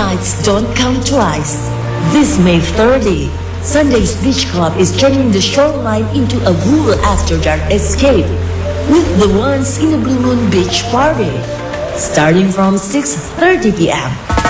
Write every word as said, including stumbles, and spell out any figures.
nights don't come twice. This May thirtieth, Sunday's Beach Club is turning the shoreline into a cool after-dark escape with the Once in a Blue Moon Beach Party, starting from six thirty p m